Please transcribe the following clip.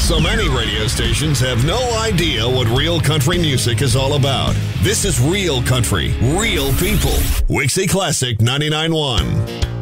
So many radio stations have no idea what real country music is all about. This is Real Country, Real People. Wixie Classic 99.1.